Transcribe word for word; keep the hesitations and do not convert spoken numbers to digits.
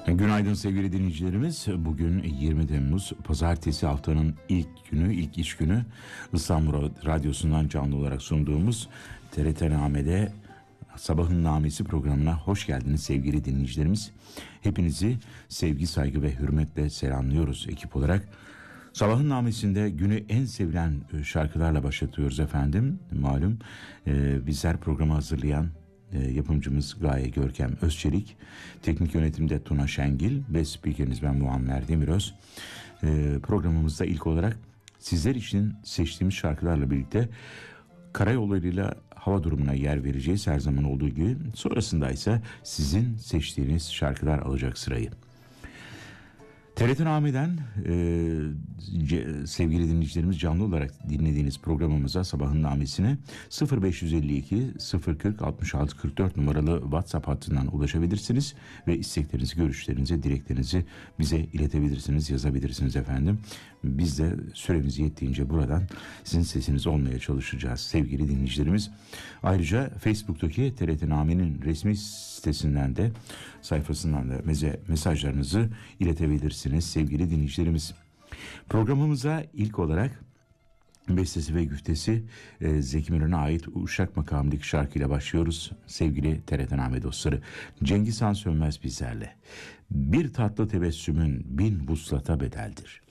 Günaydın sevgili dinleyicilerimiz. Bugün yirmi Temmuz Pazartesi, haftanın ilk günü, ilk iş günü. İstanbul Radyosu'ndan canlı olarak sunduğumuz T R T Name'de Sabahın Namesi programına hoş geldiniz sevgili dinleyicilerimiz. Hepinizi sevgi, saygı ve hürmetle selamlıyoruz ekip olarak. Sabahın Namesi'nde günü en sevilen şarkılarla başlatıyoruz efendim. Malum e, bizler programı hazırlayan e, yapımcımız Gaye Görkem Özçelik, teknik yönetimde Tuna Şengil ve spikeriniz ben Muammer Demiröz. E, programımızda ilk olarak sizler için seçtiğimiz şarkılarla birlikte karayollarıyla hava durumuna yer vereceğiz her zaman olduğu gibi. Sonrasında ise sizin seçtiğiniz şarkılar alacak sırayı. T R T Name'den e, ce, sevgili dinleyicilerimiz canlı olarak dinlediğiniz programımıza, Sabahın Namesi'ne sıfır beş yüz elli iki sıfır kırk altmış altı kırk dört numaralı WhatsApp hattından ulaşabilirsiniz ve isteklerinizi, görüşlerinizi, dileklerinizi bize iletebilirsiniz, yazabilirsiniz efendim. Biz de süremiz yettiğince buradan sizin sesiniz olmaya çalışacağız sevgili dinleyicilerimiz. Ayrıca Facebook'taki T R T Name'nin resmi sitesinden de, sayfasından da mesajlarınızı iletebilirsiniz sevgili dinleyicilerimiz. Programımıza ilk olarak bestesi ve güftesi e, Zeki Müren'e ait Uşak makamındaki şarkıyla başlıyoruz sevgili T R T Name dostları. Cengiz Han Sönmez bizlerle. Bir tatlı tebessümün bin vuslata bedeldir.